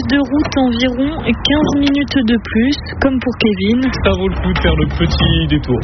de route, environ 15 minutes de plus, comme pour Kevin. Ça vaut le coup de faire le petit détour.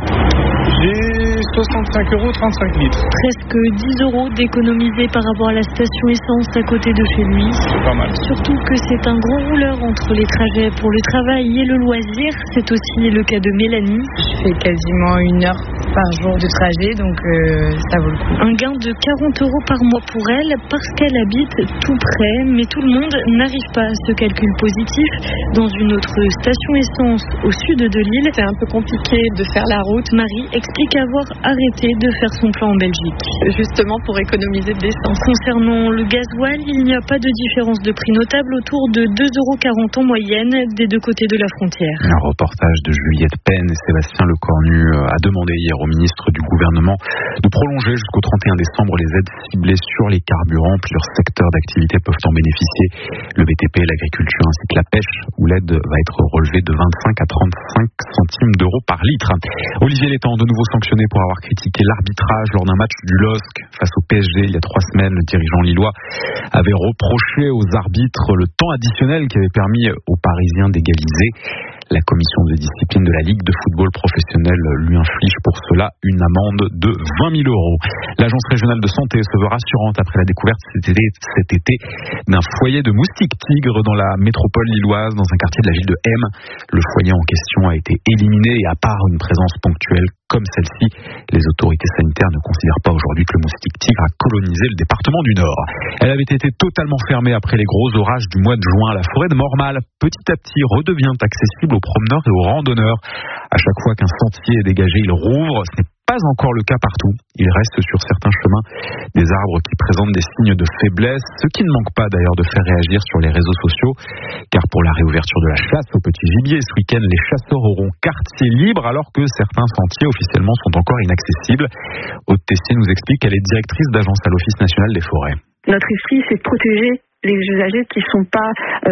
J'ai 65 €, 35 litres. Presque 10 € d'économiser par rapport à la station essence à côté de chez lui. C'est pas mal. Surtout que c'est un grand rouleur entre les trajets pour le travail et le loisir. C'est aussi le cas de Mélanie. Je fais quasiment 1 heure par jour de trajet, donc ça vaut le coup. Un gain de 40 € par mois pour elle parce qu'elle habite tout près, mais tout le monde n'arrive pas à ce calcul positif. Dans une autre station essence au sud de Lille, c'est un peu compliqué de faire la route. Marie explique avoir arrêté de faire son plan en Belgique. Justement pour économiser de l'essence. Concernant le gasoil, il n'y a pas de différence de prix notable, autour de 2,40 € en moyenne des deux côtés de la frontière. Un reportage de Juliette Penn et Sébastien Lecornu a demandé hier au ministre du gouvernement de prolonger jusqu'au 31 décembre les aides ciblées sur les carburants. Plusieurs secteurs d'activité peuvent en bénéficier. Le BTP, l'agriculture ainsi que la pêche, où l'aide va être relevée de 25 à 35 centimes d'euros par litre. Olivier Létang, de nouveau sanctionné pour avoir critiqué l'arbitrage lors d'un match du LOSC face au PSG il y a 3 semaines. Le dirigeant lillois avait reproché aux arbitres le temps additionnel qui avait permis aux Parisiens d'égaliser. La commission de discipline de la Ligue de football professionnel lui inflige pour cela une amende de 20 000 €. L'agence régionale de santé se veut rassurante après la découverte cet été d'un foyer de moustiques tigres dans la métropole lilloise, dans un quartier de la ville de M. Le foyer en question a été éliminé et à part une présence ponctuelle comme celle-ci, les autorités sanitaires ne considèrent pas aujourd'hui que le moustique tigre a colonisé le département du Nord. Elle avait été totalement fermée après les gros orages du mois de juin. La forêt de Mormal, petit à petit, redevient accessible aux promeneurs et aux randonneurs. À chaque fois qu'un sentier est dégagé, il rouvre. Ce n'est pas encore le cas partout. Il reste sur certains chemins des arbres qui présentent des signes de faiblesse, ce qui ne manque pas d'ailleurs de faire réagir sur les réseaux sociaux, car pour la réouverture de la chasse au petit gibier ce week-end, les chasseurs auront quartier libre alors que certains sentiers officiellement sont encore inaccessibles. Aude Tessier nous explique qu'elle est directrice d'agence à l'Office national des forêts. Notre esprit, c'est de protéger les usagers qui ne sont pas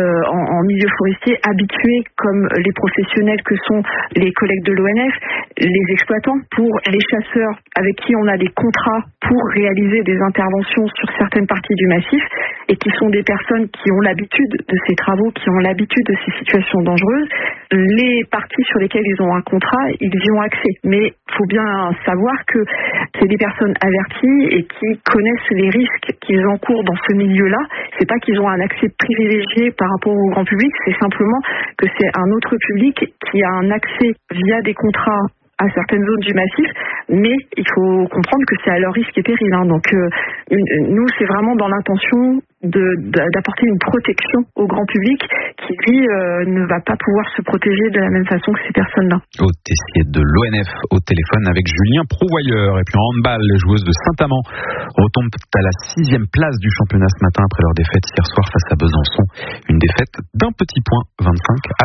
en milieu forestier habitués comme les professionnels que sont les collègues de l'ONF, les exploitants, pour les chasseurs avec qui on a des contrats pour réaliser des interventions sur certaines parties du massif et qui sont des personnes qui ont l'habitude de ces travaux, qui ont l'habitude de ces situations dangereuses. Les parties sur lesquelles ils ont un contrat, ils y ont accès. Mais il faut bien savoir que c'est des personnes averties et qui connaissent les risques qu'ils encourent dans ce milieu-là. C'est pas qu'ils ont un accès privilégié par rapport au grand public, c'est simplement que c'est un autre public qui a un accès via des contrats à certaines zones du massif, mais il faut comprendre que c'est à leur risque et péril. Donc nous, c'est vraiment dans l'intention d'apporter une protection au grand public qui, lui, ne va pas pouvoir se protéger de la même façon que ces personnes-là. Aude Tessier de l'ONF au téléphone avec Julien Prouvoyeur. Et puis en handball, les joueuses de Saint-Amand retombent à la 6e place du championnat ce matin après leur défaite hier soir face à Besançon. Une défaite d'un petit point, 25 à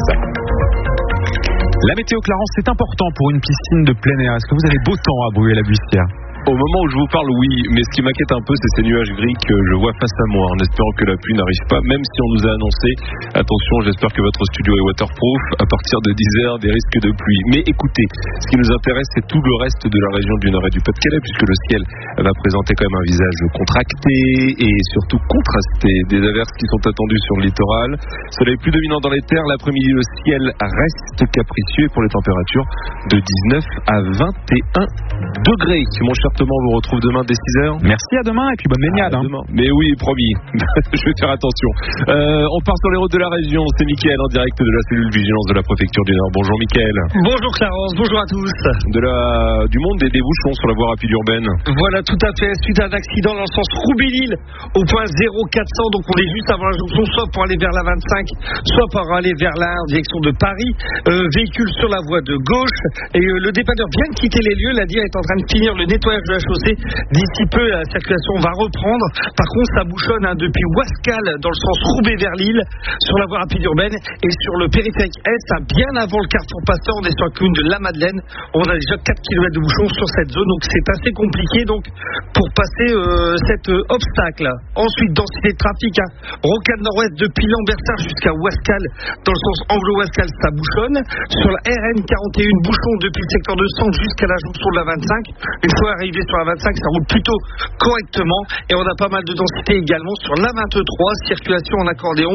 26. La météo Clarence, c'est important pour une piscine de plein air. Est-ce que vous avez beau temps à Bruay-la-Bussière ? Au moment où je vous parle, oui, mais ce qui m'inquiète un peu, c'est ces nuages gris que je vois face à moi, en espérant que la pluie n'arrive pas, même si on nous a annoncé, attention, j'espère que votre studio est waterproof, à partir de 10h, des risques de pluie. Mais écoutez, ce qui nous intéresse, c'est tout le reste de la région du Nord et du Pas-de-Calais, puisque le ciel va présenter quand même un visage contracté et surtout contrasté. Des averses qui sont attendues sur le littoral. Soleil plus dominant dans les terres, l'après-midi, le ciel reste capricieux pour les températures de 19 à 21 degrés. Mon cher Thomas, on vous retrouve demain dès 6h. Merci, à demain et puis bonne baignade. Mais oui, promis. Je vais faire attention. On part sur les routes de la région. C'est Mickaël en direct de la cellule vigilance de la préfecture du Nord. Bonjour Mickaël. Bonjour Clarence, bonjour à tous. Du monde et des bouchons sur la voie rapide urbaine. Voilà, tout à fait. Suite à un accident dans le sens Roubaix-Lille au point 0400. Donc on est juste avant la jonction, soit pour aller vers la 25, soit pour aller vers la 1 en direction de Paris. Véhicule sur la voie de gauche. Et le dépanneur vient de quitter les lieux. La DIA est en train de finir le nettoyage de la chaussée. D'ici peu, la circulation va reprendre. Par contre, ça bouchonne depuis Ouascal dans le sens Roubaix vers Lille sur la voie rapide urbaine et sur le périphérique Est, bien avant le carrefour Pasteur, on est sur la commune de La Madeleine. On a déjà 4 km de bouchons sur cette zone, donc c'est assez compliqué donc pour passer cet obstacle. Ensuite, densité de trafic, rocade nord-ouest depuis Lambersart jusqu'à Ouascal dans le sens Anglo-Ouascal, ça bouchonne. Sur la RN 41, bouchon depuis le secteur de Centre jusqu'à la jonction de la 25. Une fois arrivé sur la 25, ça roule plutôt correctement et on a pas mal de densité également sur la 23, circulation en accordéon